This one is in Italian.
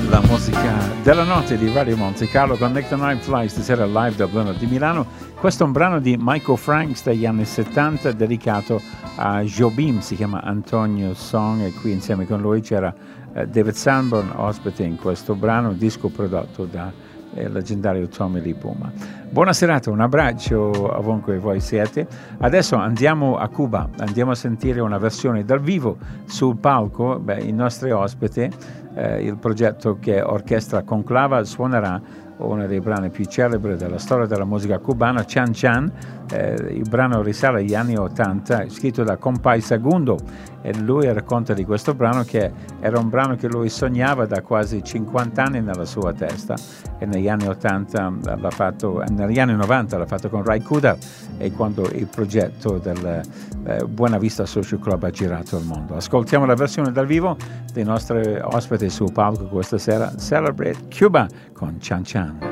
La musica della notte di Radio Monte Carlo con Nick the Night Fly, stasera live dal Brno di Milano. Questo è un brano di Michael Franks degli anni 70 dedicato a Jobim, si chiama Antonio Song, e qui insieme con lui c'era David Sanborn ospite in questo brano, disco prodotto da leggendario Tommy Lee Puma. Buona serata, un abbraccio ovunque voi siete. Adesso andiamo a Cuba, andiamo a sentire una versione dal vivo sul palco. I nostri ospiti, il progetto che Orchestra Conclava suonerà uno dei brani più celebri della storia della musica cubana, Chan Chan. Il brano risale agli anni 80, scritto da Compay Segundo, e lui racconta di questo brano che era un brano che lui sognava da quasi 50 anni nella sua testa, e negli anni 80 l'ha fatto, negli anni 90 l'ha fatto con Ray Kuda, e quando il progetto del Buena Vista Social Club ha girato il mondo. Ascoltiamo la versione dal vivo dei nostri ospiti sul palco questa sera, Celebrate Cuba con Chan Chan.